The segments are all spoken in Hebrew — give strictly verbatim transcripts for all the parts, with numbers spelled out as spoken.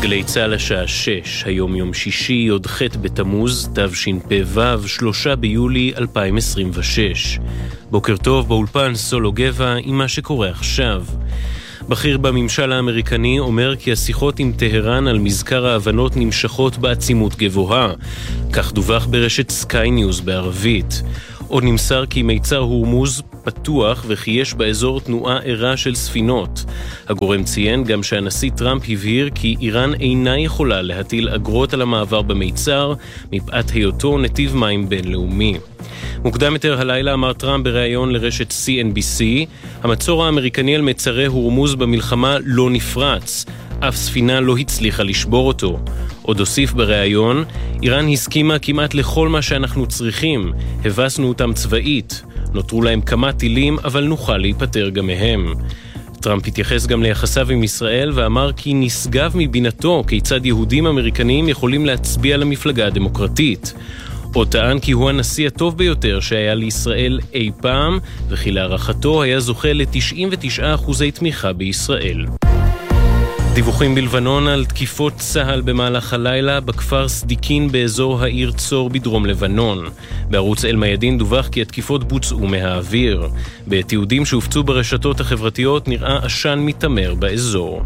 גלי צהל השעה שש, היום יום שישי, י"ח בתמוז, תשפ"ו, שלושה ביולי אלפיים עשרים ושש. בוקר טוב, באולפן סולו גבע עם מה שקורה עכשיו. בכיר בממשל האמריקני אומר כי השיחות עם טהרן על מזכר ההבנות נמשכות בעצימות גבוהה. כך דווח ברשת סקיי ניוז בערבית. עוד נמסר כי מיצר הורמוז פתוח וכי יש באזור תנועה ערה של ספינות. הגורם ציין גם שהנשיא טראמפ הבהיר כי איראן אינה יכולה להטיל אגרות על המעבר במיצר מפאת היותו נתיב מים בינלאומי. מוקדם יותר הלילה אמר טראמפ בריאיון לרשת סי אן בי סי, המצור האמריקני על מיצרי הורמוז במלחמה לא נפרץ, אף ספינה לא הצליחה לשבור אותו. עוד הוסיף בריאיון, איראן הסכימה כמעט לכל מה שאנחנו צריכים, הבסנו אותם צבאית, נותרו להם כמה טילים אבל נוכל להיפטר גם מהם. טראמפ התייחס גם ליחסיו עם ישראל ואמר כי נשגב מבינתו כיצד יהודים אמריקניים יכולים להצביע למפלגה הדמוקרטית. עוד טען כי הוא הנשיא הטוב ביותר שהיה לישראל אי פעם, וכי להערכתו היה זוכה ל-תשעים ותשעה אחוזי תמיכה בישראל. דיווחים בלבנון על תקיפות צהל במהלך הלילה בכפר סדיקין באזור העיר צור בדרום לבנון. בערוץ אל-מיאדין דווח כי התקיפות בוצעו מהאוויר. בתיעודים שהופצו ברשתות החברתיות נראה עשן מתמר באזור.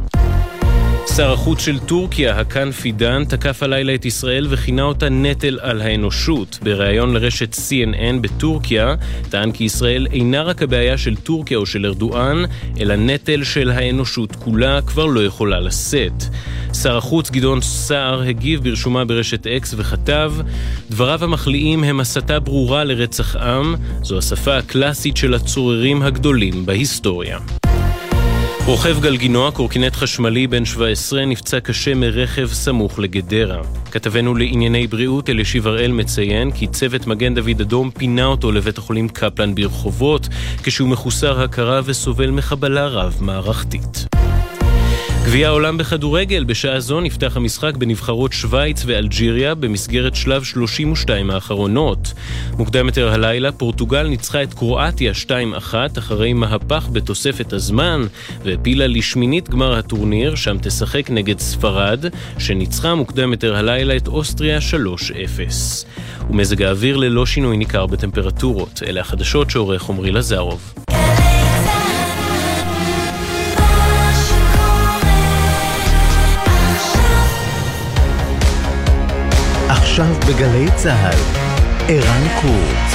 שר החוץ של טורקיה, הקאן פידן, תקף הלילה את ישראל וכינה אותה נטל על האנושות. בריאיון לרשת סי אן אן בטורקיה, טען כי ישראל אינה רק הבעיה של טורקיה או של ארדואן, אלא נטל של האנושות כולה כבר לא יכולה לשאת. שר החוץ גדעון סער הגיב ברשומה ברשת אקס וכתב, דבריו המחליאים הם הסתה ברורה לרצח עם, זו השפה הקלאסית של הצוררים הגדולים בהיסטוריה. רוכב גלגינוע, קורקינט חשמלי בן שבע עשרה, נפצע קשה מרכב סמוך לגדרה. כתבנו לענייני בריאות אלישיב הראל מציין כי צוות מגן דוד אדום פינה אותו לבית החולים קפלן ברחובות, כשהוא מחוסר הכרה וסובל מחבלה רב מערכתית. גביע העולם בכדורגל, בשעה זו נפתח המשחק בנבחרות שוויץ ואלג'יריה במסגרת שלב שלושים ושתיים האחרונות. מוקדם יותר הלילה פורטוגל ניצחה את קרואטיה שתיים אחת אחרי מהפך בתוספת הזמן והפילה לשמינית גמר הטורניר, שם תשחק נגד ספרד שניצחה מוקדם יותר הלילה את אוסטריה שלוש אפס. ומזג האוויר ללא שינוי ניכר בטמפרטורות. אלה החדשות שעורך עמרי לזרוב. עכשיו בגלי צהל, ערן קורץ.